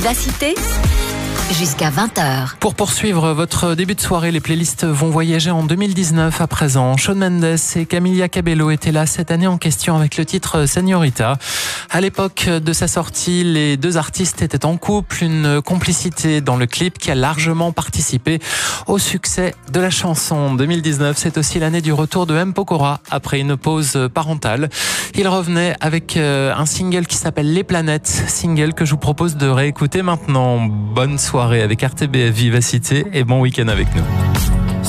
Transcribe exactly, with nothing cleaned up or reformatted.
Vivacité jusqu'à vingt heures. Pour poursuivre votre début de soirée, les playlists vont voyager en deux mille dix-neuf à présent. Shawn Mendes et Camila Cabello étaient là cette année en question avec le titre Señorita. À l'époque de sa sortie, les deux artistes étaient en couple, une complicité dans le clip qui a largement participé au succès de la chanson. deux mille dix-neuf, c'est aussi l'année du retour de M. Pokora après une pause parentale. Il revenait avec un single qui s'appelle Les Planètes, single que je vous propose de réécouter maintenant. Bonne soirée avec R T B F Vivacité et bon week-end avec nous.